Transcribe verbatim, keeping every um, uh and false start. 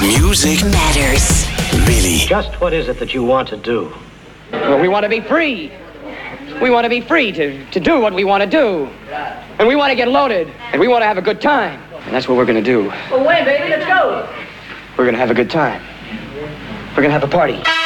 Music matters. Really. Just what is it that you want to do? Well, we want to be free. We want to be free to, to do what we want to do. And we want to get loaded. And we want to have a good time. And that's what we're going to do. Well, when, baby? Let's go. We're going to have a good time. We're going to have a party.